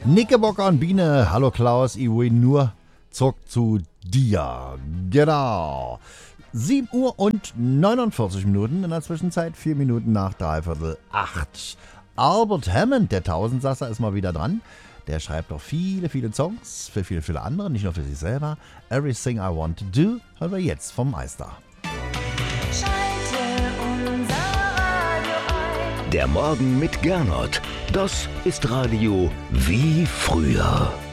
Knickerbocker und Biene, hallo Klaus, ich will nur zurück zu dir. Genau. 7 Uhr und 49 Minuten, in der Zwischenzeit 4 Minuten nach 7:45. Albert Hammond, der Tausendsasser, ist mal wieder dran. Der schreibt auch viele, viele Songs für viele, viele andere, nicht nur für sich selber. Everything I Want to Do hören wir jetzt vom Meister. Schalte unser Radio ein. Der Morgen mit Gernot. Das ist Radio wie früher.